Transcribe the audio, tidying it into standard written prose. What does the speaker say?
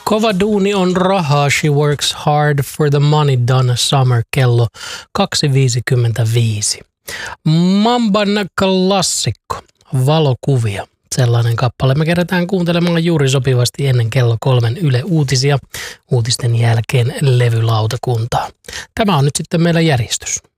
Kova duuni on rahaa, she works hard for the money, Donna Summer, kello 2.55. Mamban klassikko, valokuvia. Sellainen kappale me kerätään kuuntelemaan juuri sopivasti ennen kello 3 Yle Uutisia. Uutisten jälkeen levylautakuntaa. Tämä on nyt sitten meillä järjestys.